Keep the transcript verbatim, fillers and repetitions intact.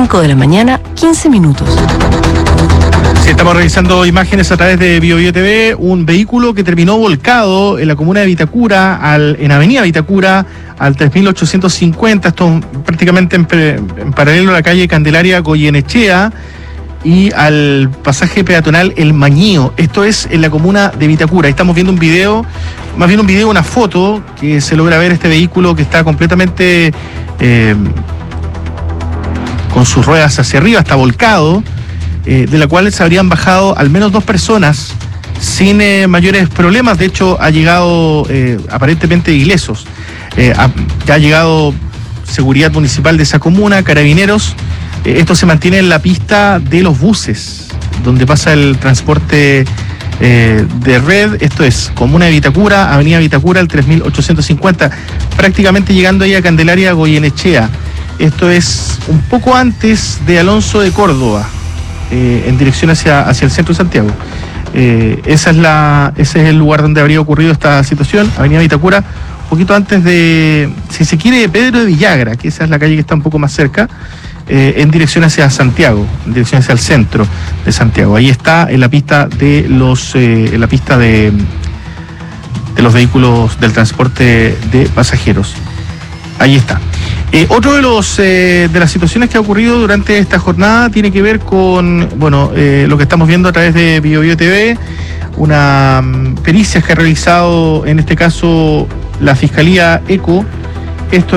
cinco de la mañana, quince minutos. Sí, estamos revisando imágenes a través de BioBio T V. Un vehículo que terminó volcado en la comuna de Vitacura, al, en Avenida Vitacura, al tres mil ochocientos cincuenta. Esto prácticamente en, en paralelo a la calle Candelaria Goyenechea y al pasaje peatonal El Mañío. Esto es en la comuna de Vitacura. Ahí estamos viendo un video, más bien un video, una foto, que se logra ver este vehículo que está completamente eh, con sus ruedas hacia arriba, está volcado, eh, de la cual se habrían bajado al menos dos personas sin eh, mayores problemas. De hecho, ha llegado eh, aparentemente ilesos. Eh, ha, ya ha llegado seguridad municipal de esa comuna, carabineros. Eh, esto se mantiene en la pista de los buses, donde pasa el transporte eh, de red. Esto es comuna de Vitacura, avenida Vitacura, el tres mil ochocientos cincuenta, prácticamente llegando ahí a Candelaria Goyenechea. Esto es un poco antes de Alonso de Córdoba, eh, en dirección hacia, hacia el centro de Santiago. Eh, esa es la, ese es el lugar donde habría ocurrido esta situación, avenida Vitacura, un poquito antes de, si se quiere, de Pedro de Villagra, que esa es la calle que está un poco más cerca, eh, en dirección hacia Santiago, en dirección hacia el centro de Santiago. Ahí está en la pista de los, eh, en la pista de, de los vehículos del transporte de pasajeros. Ahí está. Eh, otro de los eh, de las situaciones que ha ocurrido durante esta jornada tiene que ver con, bueno, eh, lo que estamos viendo a través de BioBio T V, una um, pericia que ha realizado en este caso la Fiscalía ECO. Esto